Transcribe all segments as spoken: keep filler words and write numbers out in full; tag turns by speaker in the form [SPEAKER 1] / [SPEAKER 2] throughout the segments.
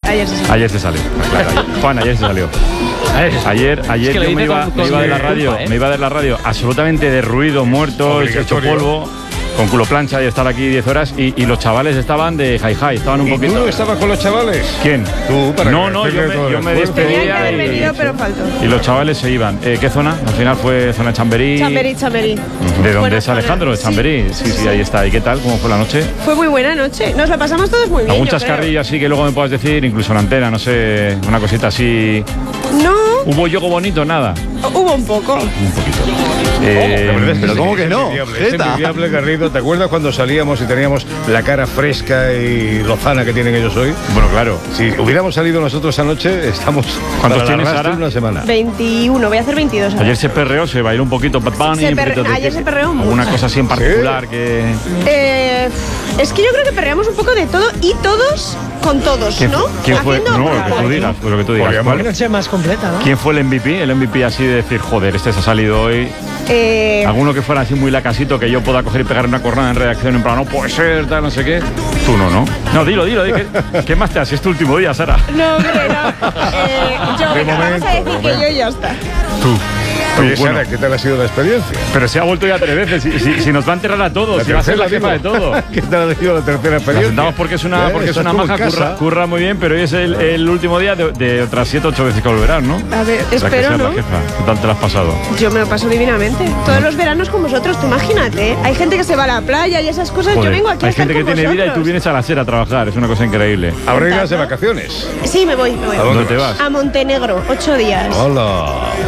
[SPEAKER 1] Ayer se salió.
[SPEAKER 2] Ayer se salió. Claro, ayer. Juan, ayer se salió. Ayer, ayer es que yo me iba, me iba de la radio, culpa, ¿eh? me iba de la radio absolutamente derruido, muerto, hecho polvo. Con culo plancha y estar aquí diez horas y, y los chavales estaban de hi hi, estaban un
[SPEAKER 3] ¿Y
[SPEAKER 2] poquito.
[SPEAKER 3] tú estabas con los chavales?
[SPEAKER 2] ¿Quién?
[SPEAKER 3] Tú, para
[SPEAKER 2] No, no, yo me, yo me despedía
[SPEAKER 1] y, venido, pero faltó.
[SPEAKER 2] y los chavales se iban. Eh, ¿Qué zona? Al final fue zona Chamberí.
[SPEAKER 1] Chamberí, Chamberí.
[SPEAKER 2] ¿De dónde buena es Alejandro? De Chamberí. Sí, sí, sí, sí, ahí está. ¿Y qué tal? ¿Cómo fue la noche?
[SPEAKER 1] Fue muy buena noche. Nos la pasamos todos muy bien.
[SPEAKER 2] ¿Algún chascarrillo así que luego me puedas decir? Incluso en antena, no sé, una cosita así.
[SPEAKER 1] No.
[SPEAKER 2] ¿Hubo yogo bonito? Nada.
[SPEAKER 1] Hubo un poco.
[SPEAKER 2] Un poquito.
[SPEAKER 3] Eh,
[SPEAKER 4] oh, pero ¿cómo que no?
[SPEAKER 3] Es envidiable, Garrido. ¿Te acuerdas cuando salíamos y teníamos la cara fresca y lozana que tienen ellos hoy?
[SPEAKER 2] Bueno, claro.
[SPEAKER 3] Si hubiéramos salido nosotros anoche, estamos.
[SPEAKER 2] ¿Cuántos tienes ahora?
[SPEAKER 3] Una semana.
[SPEAKER 1] veintiuno, voy a hacer veintidós.
[SPEAKER 2] Ayer se perreó, se bailó un poquito Bad Bunny.
[SPEAKER 1] Se perre... Ayer se perreó mucho.
[SPEAKER 2] ¿Alguna cosa así en particular? ¿Sí? que
[SPEAKER 1] eh, Es que yo creo que perreamos un poco de todo y todos con todos,
[SPEAKER 2] ¿Quién,
[SPEAKER 1] ¿no?
[SPEAKER 2] ¿Quién fue?
[SPEAKER 1] Haciendo...
[SPEAKER 2] No, lo que tú digas, pues lo que tú digas.
[SPEAKER 5] Una noche más completa, ¿no?
[SPEAKER 2] ¿Quién fue el M V P? El M V P así de decir, joder, este se ha salido hoy.
[SPEAKER 1] Eh...
[SPEAKER 2] Alguno que fuera así muy lacasito, que yo pueda coger y pegar una cornada en redacción en plan, no puede ser, tal, no sé qué. Tú no, ¿no? No, dilo, dilo. dilo ¿qué, ¿Qué más te hace? Es tu último día, Sara.
[SPEAKER 1] No, hombre, no. Eh, yo,
[SPEAKER 3] de
[SPEAKER 1] venga,
[SPEAKER 3] momento,
[SPEAKER 1] vamos a decir que yo ya está.
[SPEAKER 2] Tú.
[SPEAKER 3] Oye,
[SPEAKER 2] bueno.
[SPEAKER 3] Sara, ¿qué tal ha sido la experiencia?
[SPEAKER 2] Pero se ha vuelto ya tres veces. Si, si, si nos va a enterrar a todos,
[SPEAKER 3] La
[SPEAKER 2] si va a ser la
[SPEAKER 3] tercera,
[SPEAKER 2] jefa de todo.
[SPEAKER 3] ¿Qué tal ha sido la tercera experiencia?
[SPEAKER 2] Sentamos porque es una,
[SPEAKER 3] ¿Eh?
[SPEAKER 2] porque es
[SPEAKER 3] Estás
[SPEAKER 2] una
[SPEAKER 3] tú en
[SPEAKER 2] maja, curra,
[SPEAKER 3] casa.
[SPEAKER 2] curra muy bien, pero hoy es el, el último día de, de otras siete, ocho veces que volverás, ¿no?
[SPEAKER 1] A ver,
[SPEAKER 2] La
[SPEAKER 1] espero,
[SPEAKER 2] que seas
[SPEAKER 1] ¿no?
[SPEAKER 2] la jefa. ¿Qué tal te la has pasado?
[SPEAKER 1] Yo me lo paso divinamente. Todos los veranos con vosotros, tú imagínate. ¿eh? Hay gente que se va a la playa y esas cosas.
[SPEAKER 2] Joder,
[SPEAKER 1] yo vengo aquí a
[SPEAKER 2] hay
[SPEAKER 1] estar
[SPEAKER 2] gente que
[SPEAKER 1] con
[SPEAKER 2] tiene vida y tú
[SPEAKER 1] vosotros.
[SPEAKER 2] vienes a la SER a trabajar. Es una cosa increíble.
[SPEAKER 3] Ahora irás de vacaciones.
[SPEAKER 1] Sí, me voy, me voy.
[SPEAKER 3] ¿A dónde
[SPEAKER 2] te vas?
[SPEAKER 1] A Montenegro, ocho días.
[SPEAKER 3] Hola.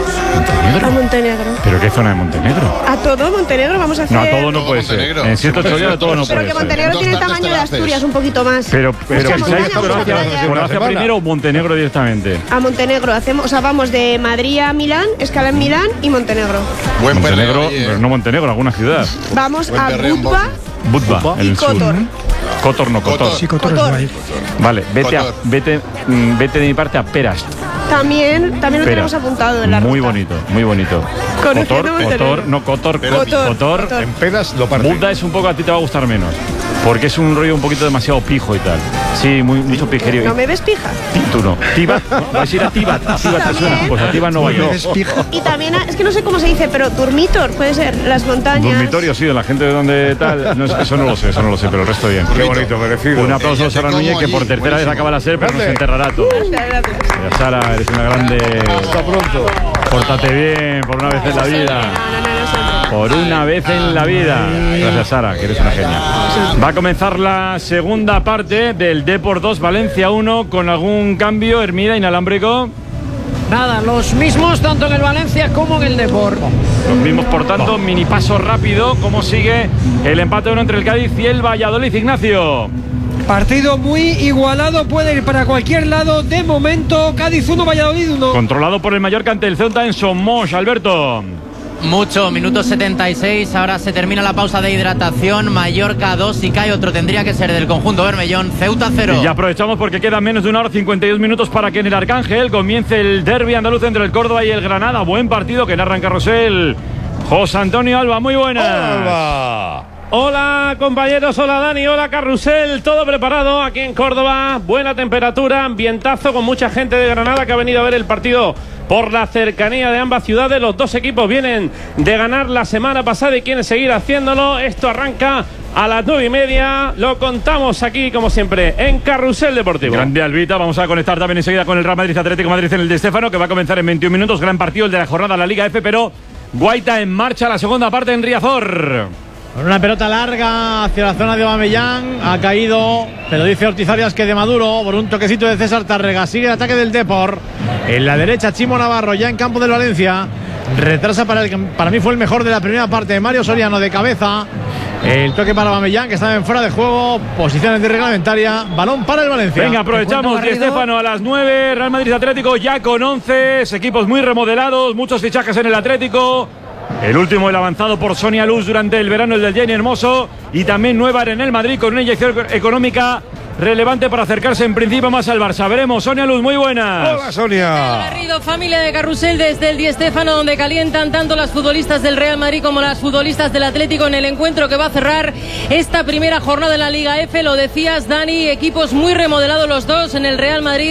[SPEAKER 1] A Montenegro.
[SPEAKER 2] ¿Pero qué zona de Montenegro?
[SPEAKER 1] A todo Montenegro vamos a hacer.
[SPEAKER 2] No, a todo no puede ser.
[SPEAKER 6] Montenegro.
[SPEAKER 2] En ciento ocho días todo no
[SPEAKER 1] Pero
[SPEAKER 2] puede
[SPEAKER 1] que
[SPEAKER 2] ser.
[SPEAKER 1] Montenegro
[SPEAKER 6] Dos
[SPEAKER 1] tiene el
[SPEAKER 6] tardes
[SPEAKER 1] tamaño
[SPEAKER 6] te
[SPEAKER 1] de
[SPEAKER 6] la haces.
[SPEAKER 1] Asturias, un poquito más.
[SPEAKER 2] Pero, pero
[SPEAKER 1] Mucha
[SPEAKER 2] ¿qué
[SPEAKER 1] montaña,
[SPEAKER 2] ¿sabes?
[SPEAKER 1] mucha
[SPEAKER 2] Croacia,
[SPEAKER 1] playa.
[SPEAKER 2] ¿Croacia
[SPEAKER 3] semana.
[SPEAKER 2] primero o Montenegro directamente?
[SPEAKER 1] A Montenegro hacemos, o sea, vamos de Madrid a Milán, escala en Milán y Montenegro.
[SPEAKER 6] Buen
[SPEAKER 2] Montenegro,
[SPEAKER 6] perreo, oye.
[SPEAKER 2] pero no Montenegro, alguna ciudad.
[SPEAKER 1] Vamos
[SPEAKER 6] Buen
[SPEAKER 1] a
[SPEAKER 6] perreo en
[SPEAKER 1] Budva
[SPEAKER 2] Budva, en
[SPEAKER 1] y
[SPEAKER 2] el sur.
[SPEAKER 1] Kotor.
[SPEAKER 2] Kotor no, Kotor.
[SPEAKER 6] Kotor.
[SPEAKER 5] Sí, Cotor es
[SPEAKER 1] Cotor.
[SPEAKER 5] guay.
[SPEAKER 2] Vale, vete, a,
[SPEAKER 6] Kotor.
[SPEAKER 2] vete, mm, vete de mi parte a Perast.
[SPEAKER 1] También, también lo
[SPEAKER 2] Pera.
[SPEAKER 1] tenemos apuntado en la
[SPEAKER 2] Muy
[SPEAKER 1] ruta.
[SPEAKER 2] bonito, muy bonito.
[SPEAKER 1] Conociendo
[SPEAKER 2] Kotor,
[SPEAKER 1] Montenegro.
[SPEAKER 2] Kotor, no Kotor,
[SPEAKER 1] Kotor,
[SPEAKER 2] Kotor.
[SPEAKER 1] Kotor.
[SPEAKER 3] En pedas lo parten.
[SPEAKER 2] Budva es un poco, a ti te va a gustar menos. Porque es un rollo un poquito demasiado pijo y tal. Sí, muy, mucho pijerío.
[SPEAKER 1] ¿No me ves pija?
[SPEAKER 2] Tú no. Tibat, vais a ir a Tibat. Tibat te suena.
[SPEAKER 1] También.
[SPEAKER 2] Pues a Tibat no va yo.
[SPEAKER 1] Y también, a- es que no sé cómo se dice, pero Durmitor, puede ser, las montañas.
[SPEAKER 2] Dormitorio, sí, de la gente de donde tal. No, eso no lo sé, eso no lo sé, pero el resto bien.
[SPEAKER 3] Qué bonito, merecido.
[SPEAKER 2] Un aplauso a Sara
[SPEAKER 6] como
[SPEAKER 2] Núñez, que por
[SPEAKER 6] allí,
[SPEAKER 2] tercera vez
[SPEAKER 6] buenísimo.
[SPEAKER 2] acaba la serie, pero nos
[SPEAKER 3] Grande.
[SPEAKER 2] enterrará a todos.
[SPEAKER 1] Gracias, gracias.
[SPEAKER 2] Sara, eres una grande.
[SPEAKER 3] Hasta pronto.
[SPEAKER 2] Pórtate bien, por una vez en la vida.
[SPEAKER 1] No, no, no, no siempre.
[SPEAKER 2] Por una vez en la vida. Gracias, Sara, que eres una genia. Va a comenzar la segunda parte del Depor dos, Valencia uno, con algún cambio, Hermida, inalámbrico.
[SPEAKER 5] Nada, los mismos tanto en el Valencia como en el Depor.
[SPEAKER 2] Los mismos, por tanto, mini paso rápido. ¿Cómo sigue el empate uno entre el Cádiz y el Valladolid, Ignacio?
[SPEAKER 5] Partido muy igualado, puede ir para cualquier lado. De momento, Cádiz uno, Valladolid uno.
[SPEAKER 2] Controlado por el Mallorca ante el Ceuta en Somos, Alberto.
[SPEAKER 7] Mucho, minuto setenta y seis, ahora se termina la pausa de hidratación, Mallorca dos y cae otro, tendría que ser del conjunto Bermellón, Ceuta cero.
[SPEAKER 2] Y ya aprovechamos porque quedan menos de una hora cincuenta y dos minutos para que en el Arcángel comience el derbi andaluz entre el Córdoba y el Granada. Buen partido que narra en Carrusel José Antonio Alba, muy buenas.
[SPEAKER 3] Alba.
[SPEAKER 8] Hola compañeros, hola Dani, hola Carrusel, todo preparado aquí en Córdoba, buena temperatura, ambientazo con mucha gente de Granada que ha venido a ver el partido por la cercanía de ambas ciudades. Los dos equipos vienen de ganar la semana pasada y quieren seguir haciéndolo. Esto arranca a las nueve y media, lo contamos aquí como siempre en Carrusel Deportivo.
[SPEAKER 2] Grande Albita, vamos a conectar también enseguida con el Real Madrid Atlético de Madrid en el de Estéfano, que va a comenzar en veintiún minutos, gran partido el de la jornada de la Liga F, pero Guaita en marcha, la segunda parte en Riazor.
[SPEAKER 9] Con una pelota larga hacia la zona de Aubameyang, ha caído, pero dice Ortiz Arias que de Maduro, por un toquecito de César Tárrega. Sigue el ataque del Depor. En la derecha, Chimo Navarro, ya en campo del Valencia. Retrasa para el que para mí fue el mejor de la primera parte, Mario Soriano de cabeza. El toque para Aubameyang, que estaba en fuera de juego, posiciones de reglamentaria, balón para el Valencia.
[SPEAKER 2] Venga, aprovechamos Di Stéfano a las nueve, Real Madrid Atlético ya con once, equipos muy remodelados, muchos fichajes en el Atlético. El último, el avanzado por Sonia Luz durante el verano, el del Jenny Hermoso, y también nueva en el Madrid con una inyección económica relevante para acercarse en principio más al Barça. Veremos, Sonia Luz, muy buenas.
[SPEAKER 3] Hola, Sonia.
[SPEAKER 10] Garrido, familia de Carrusel desde el Di Stéfano, donde calientan tanto las futbolistas del Real Madrid como las futbolistas del Atlético en el encuentro que va a cerrar esta primera jornada en la Liga F. Lo decías, Dani, equipos muy remodelados los dos en el Real Madrid.